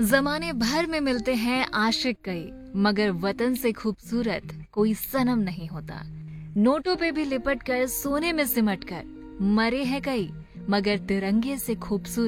जमाने भर में मिलते हैं आशिक कई, मगर वतन से खूबसूरत कोई सनम नहीं होता। नोटों पे भी लिपट कर, सोने में सिमट कर मरे हैं कई, मगर तिरंगे से खूबसूरत